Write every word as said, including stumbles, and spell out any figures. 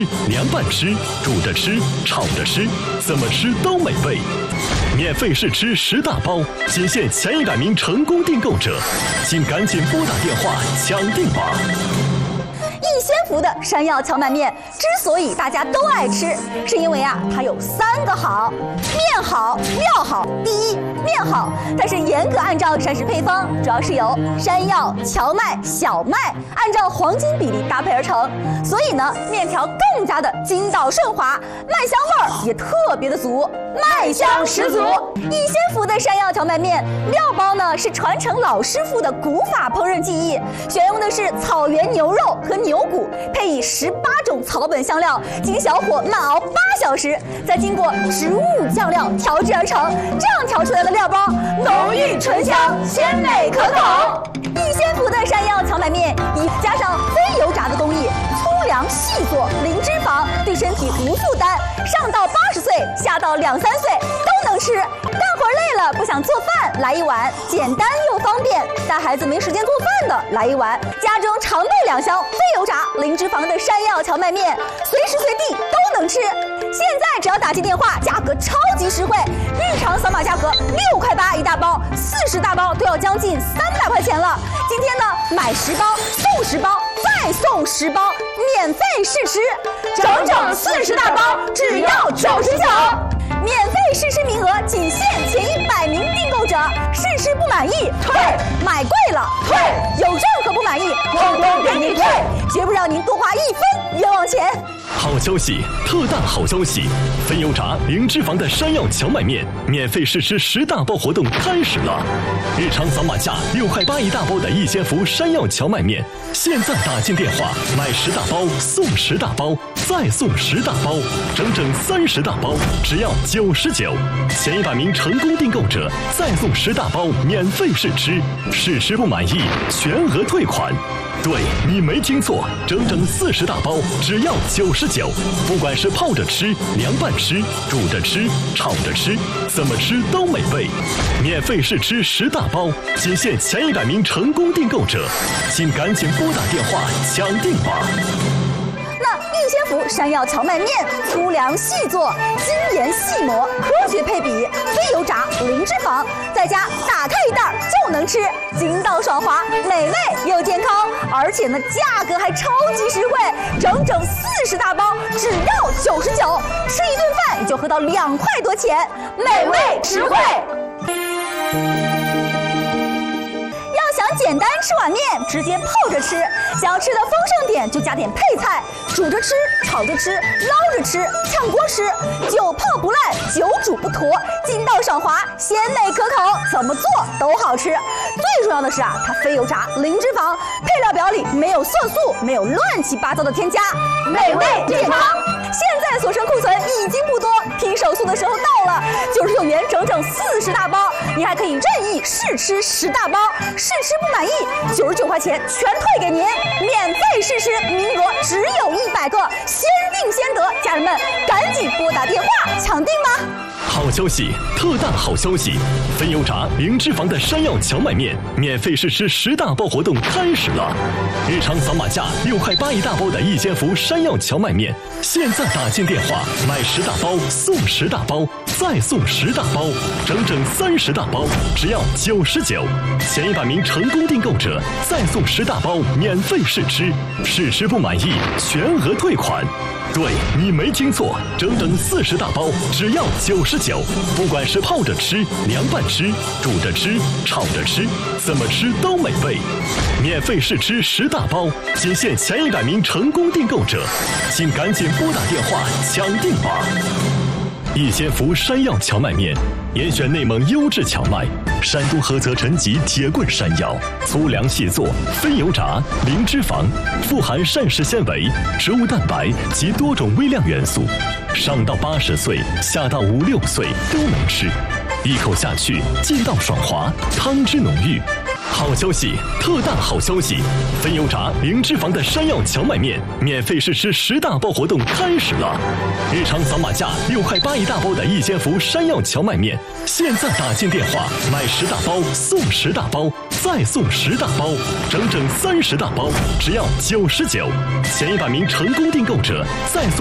凉拌吃、煮着吃、炒着吃，怎么吃都美味。免费试吃十大包，仅限前一百名成功订购者，请赶紧拨打电话抢订吧。 逸仙福的山药荞麦面之所以大家都爱吃，是因为啊，它有三个好：面好、料好。第一，面好，它是严格按照膳食配方，主要是由山药、荞麦、小麦按照黄金比例搭配而成，所以呢，面条更加的筋道顺滑，麦香味儿也特别的足，麦香十足。逸仙福的山药荞麦面料包呢，是传承老师傅的古法烹饪技艺，选用的是草原牛肉和牛骨，配以十八种草本香料，经小火慢熬八小时，再经过植物酱料调制而成。这样调出来的料包浓郁醇香，鲜美可口。逸仙福的山药荞麦面以加上非油炸的工艺，粗粮细做，零脂肪，对身体无负担，上到八十岁，下到两三岁都能吃。干活累了不想做饭，来一碗简单又方便；带孩子没时间做饭的，来一碗家中常备两箱非油炸、零脂肪的山药荞麦面，随时随地都能吃。现在只要打进电话，价格超级实惠，日常扫码价格六块八一大包，四十大包都要将近三百块钱了。今天呢，买十包送十包，再送十包，免费试吃，整整四十大包，只要九十九。免费试吃名额仅限前一百名订购者，试吃不满意退，买贵了退，有任何不满意通通给你退，绝不让您多花一分冤枉钱。 好消息，特大好消息！非油炸、零脂肪的山药荞麦面免费试吃十大包活动开始了！日常扫码价六块八一大包的逸仙福山药荞麦面，现在打进电话买十大包送十大包，再送十大包，整整三十大包，只要九十九。前一百名成功订购者再送十大包免费试吃，试吃不满意全额退款。对，你没听错，整整四十大包，只要九十九。不管是泡着吃、凉拌吃、煮着吃、炒着吃，怎么吃都美味。免费试吃十大包，仅限前一百名成功订购者，请赶紧拨打电话抢订吧。 那逸仙福山药荞麦面粗粮细做，精盐细磨，科学配比，非油炸，零脂肪，在家打开一袋就能吃，筋道爽滑，美味又健康，而且呢价格还超级实惠，整整四十大包，只要九十九，吃一顿饭也就合到两块多钱，美味实惠。想简单吃碗面，直接泡着吃；想要吃的丰盛点，就加点配菜，煮着吃、炒着吃、捞着吃、炝锅吃，久泡不烂，久煮不坨，筋道爽滑，鲜美可口，怎么做都好吃。最重要的是啊，它非油炸，零脂肪，配料表里没有色素，没有乱七八糟的添加，美味健康。现在所剩库存已经不多，拼手速的时候到了，九十九元整整四十大包，你还可以任意试吃十大包，试吃不满意，九十九块钱全退给您，免费试吃，名额只有一百个，先定先得，家人们赶紧拨打电话抢订吧。 好消息，特大好消息！非油炸、零脂肪的山药荞麦面免费试吃十大包活动开始了！日常扫码价六块八一大包的逸仙福山药荞麦面，现在打进电话买十大包送十大包，再送十大包，整整三十大包，只要九十九。前一百名成功订购者再送十大包免费试吃，试吃不满意全额退款。对，你没听错，整整四十大包，只要九十九。不管是泡着吃、凉拌吃、煮着吃、炒着吃，怎么吃都美味。免费试吃十大包，仅限前一百名成功订购者，请赶紧拨打电话抢订吧。逸仙福山药荞麦面，严选内蒙优质荞麦，山东菏泽陈集铁棍山药，粗粮细做，非油炸，零脂肪，富含膳食纤维、植物蛋白及多种微量元素，上到八十岁，下到五六岁都能吃，一口下去，劲道爽滑，汤汁浓郁。 好消息，特大好消息！分油炸零脂肪的山药荞麦面免费试吃十大包活动开始了！日常扫码价六块八一大包的一千伏山药荞麦面，现在打进电话买十大包送十大包，再送十大包，整整三十大包，只要九十九。前一百名成功订购者再送。